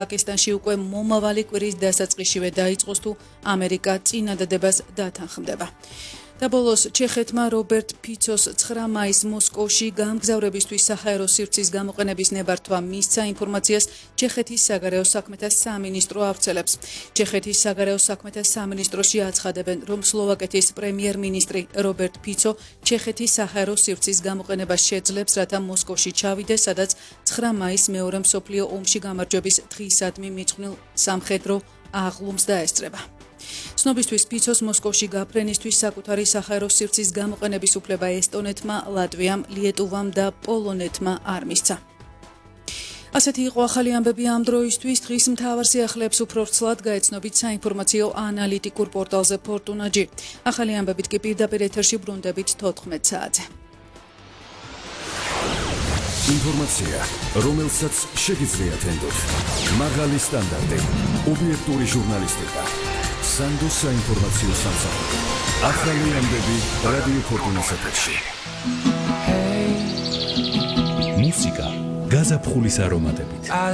პაკისტანში უკვე მომავალი კვირის დასაწყისშივე დაიწყოს თუ ამერიკა წინადადებას დათანხმდება. და ბოლოს ჩეხეთმა რობერტ ფიცოს 9 მაისს მოსკოვში გამგზავრებისთვის საჰაერო სივრცის გამოყენების ნებართვა მისცა ინფორმაციას ჩეხეთის საგარეო საქმეთა სამინისტრო ავრცელებს. ჩეხეთის საგარეო საქმეთა სამინისტროში აცხადებენ, რომ სლოვაკეთის პრემიერ-მინისტრი რობერტ ფიცო ჩეხეთის საჰაერო სივრცის გამოყენებას შეძლებს, რათა მოსკოვში ჩავიდეს, სადაც 9 მაისს მეორე მსოფლიო ომში გამარჯვების დღისადმი მიძღვნილ სამხედრო აღლუმს დაესწრება. ცნობისთვის ფიცოს მოსკოვში გაფრენისთვის საკუთარი საჰაერო სივრცის გამოყენების უფლება ესტონეთმა, ლატვიამ, ლიეტუვამ და პოლონეთმა არ მისცა. ასეთი იყო ახალი ამბები ამ დროისთვის. დღის მთავარ სიახლეებს უფრო ვრცლად გაეცნობით საინფორმაციო ანალიტიკურ პორტალზე Fortuna.gr. ახალი ამბებით კი პირდაპირ ეთერში ბრუნდებით 14 საათზე. ინფორმაცია, რომელსაც შეგიძლიათ ენდოთ. მაღალი სტანდარტი, ობიექტური ჟურნალისტიკა. სანდოს საინფორმაციო სამსახური. ახალი ამბები რადიო Fortuna-ს ეთერში. მუსიკა გაზაფხულის არომატებით.